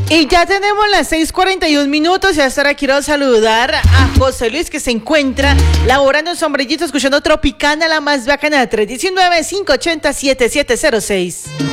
Y ya tenemos las 6:41 y hasta ahora quiero saludar a José Luis, que se encuentra laborando en Sombrillito escuchando Tropicana, la más bacana, 319-580-7706.